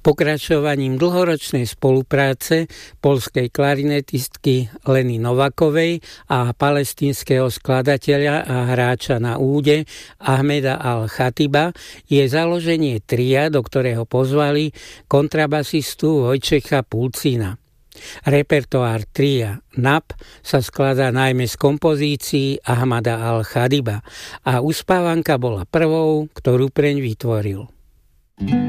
Pokračovaním dlhoročnej spolupráce poľskej klarinetistky Leny Novakovej a palestínskeho skladateľa a hráča na úde Ahmeda al-Chatiba je založenie tria, do ktorého pozvali kontrabasistu Vojčecha Pulcina. Repertoár tria NAP sa skladá najmä z kompozícií Ahmada al-Chatiba a uspávanka bola prvou, ktorú preň vytvoril.